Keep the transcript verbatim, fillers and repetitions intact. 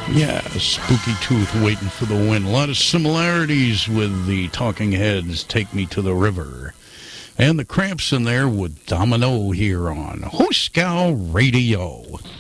Yeah, Spooky Tooth waiting for the win. A lot of similarities with the Talking Heads, Take Me to the River. And the Cramps in there with Domino here on Hooskow Radio.